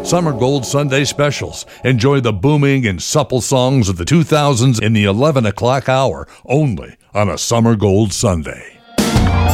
Summer Gold Sunday specials. Enjoy the booming and supple songs of the 2000s in the 11 o'clock hour, only on a Summer Gold Sunday.